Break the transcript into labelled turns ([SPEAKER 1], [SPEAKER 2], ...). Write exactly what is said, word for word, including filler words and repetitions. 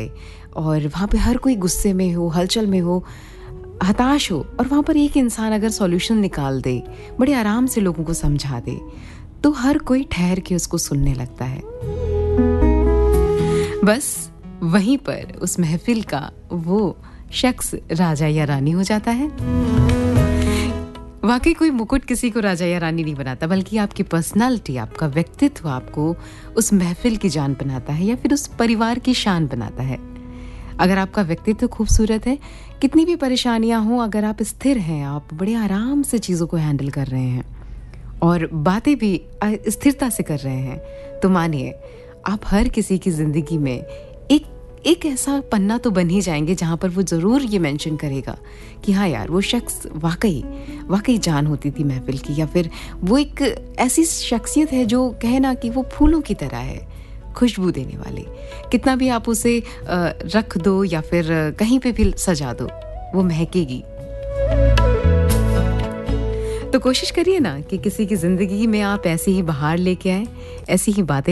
[SPEAKER 1] जाए और वहाँ पे हर कोई गुस्से में हो, हलचल में हो, हताश हो, और वहाँ पर एक इंसान अगर सॉल्यूशन निकाल दे, बड़े आराम से लोगों को समझा दे, तो हर कोई ठहर के उसको सुनने लगता है। बस वहीं पर उस महफिल का वो शख्स राजा या रानी हो जाता है। वाकई कोई मुकुट किसी को राजा या रानी नहीं बनाता, बल्कि आपकी पर्सनालिटी, आपका व्यक्तित्व आपको उस महफिल की जान बनाता है या फिर उस परिवार की शान बनाता है। अगर आपका व्यक्तित्व खूबसूरत है, कितनी भी परेशानियां हों, अगर आप स्थिर हैं, आप बड़े आराम से चीज़ों को हैंडल कर रहे हैं और बातें भी स्थिरता से कर रहे हैं, तो मानिए आप हर किसी की ज़िंदगी में एक एक ऐसा पन्ना तो बन ही जाएंगे जहाँ पर वो ज़रूर ये मेंशन करेगा कि हाँ यार, वो शख्स वाकई वाकई जान होती थी महफिल की, या फिर वो एक ऐसी शख्सियत है जो कहे ना कि वो फूलों की तरह है, खुशबू देने वाली। कितना भी आप उसे रख दो या फिर कहीं पे भी सजा दो, वो महकेगी। तो कोशिश करिए ना कि किसी की ज़िंदगी में आप ऐसी ही बहार लेके आए, ऐसी ही बातें